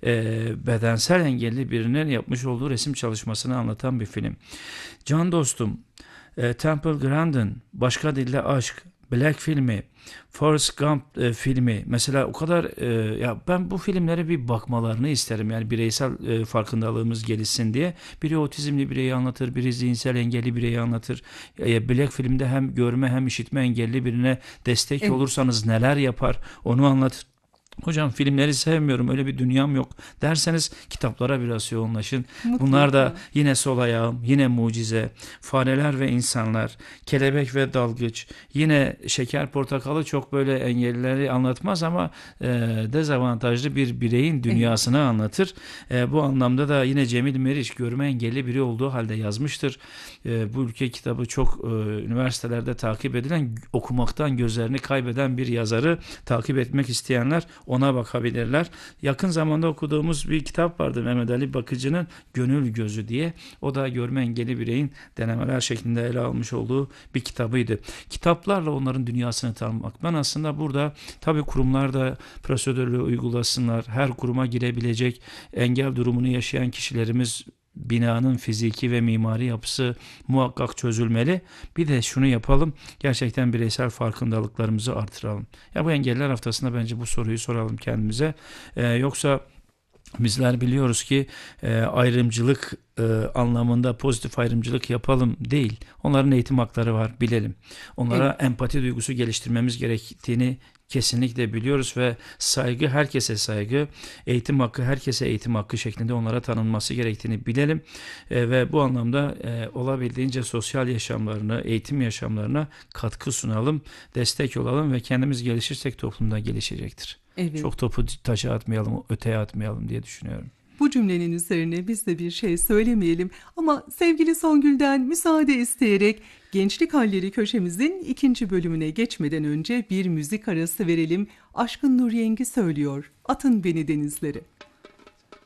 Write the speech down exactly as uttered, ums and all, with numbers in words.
e, bedensel engelli birinin yapmış olduğu resim çalışmasını anlatan bir film. Can dostum, e, Temple Grandin, Başka Dilde Aşk, Black filmi, Forrest Gump e, filmi mesela o kadar e, ya ben bu filmlere bir bakmalarını isterim. Yani bireysel e, farkındalığımız gelişsin diye. Biri otizmli bireyi anlatır, biri zihinsel engelli bireyi anlatır. E, Black filmde hem görme hem işitme engelli birine destek Evet. olursanız neler yapar onu anlatır. Hocam filmleri sevmiyorum, öyle bir dünyam yok derseniz kitaplara biraz yoğunlaşın. Bunlar da Mutlaka. yine Sol Ayağım, yine Mucize, Fareler ve İnsanlar, Kelebek ve Dalgıç, yine Şeker Portakalı çok böyle engellileri anlatmaz ama e, dezavantajlı bir bireyin Evet. dünyasını anlatır. E, bu anlamda da yine Cemil Meriç görme engelli biri olduğu halde yazmıştır. E, bu ülke kitabı çok e, üniversitelerde takip edilen, okumaktan gözlerini kaybeden bir yazarı takip etmek isteyenler ona bakabilirler. Yakın zamanda okuduğumuz bir kitap vardı Mehmet Ali Bakıcı'nın Gönül Gözü diye. O da görme engelli bireyin denemeler şeklinde ele almış olduğu bir kitabıydı. Kitaplarla onların dünyasını tanımak. Ben aslında burada tabii kurumlar da prosedürleri uygulasınlar. Her kuruma girebilecek engel durumunu yaşayan kişilerimiz, binanın fiziki ve mimari yapısı muhakkak çözülmeli. Bir de şunu yapalım, gerçekten bireysel farkındalıklarımızı artıralım. Ya bu engeller haftasında bence bu soruyu soralım kendimize. Ee, yoksa bizler biliyoruz ki e, ayrımcılık e, anlamında pozitif ayrımcılık yapalım değil. Onların eğitim hakları var, bilelim. Onlara Evet. empati duygusu geliştirmemiz gerektiğini kesinlikle biliyoruz ve saygı, herkese saygı, eğitim hakkı herkese eğitim hakkı şeklinde onlara tanınması gerektiğini bilelim. E, ve bu anlamda e, olabildiğince sosyal yaşamlarına, eğitim yaşamlarına katkı sunalım, destek olalım ve kendimiz gelişirsek toplumda gelişecektir. Evet. Çok topu taşa atmayalım, öteye atmayalım diye düşünüyorum. Bu cümlenin üzerine biz de bir şey söylemeyelim ama sevgili Songül'den müsaade isteyerek Gençlik Halleri köşemizin ikinci bölümüne geçmeden önce bir müzik arası verelim. Aşkın Nur Yengi söylüyor, Atın Beni Denizlere.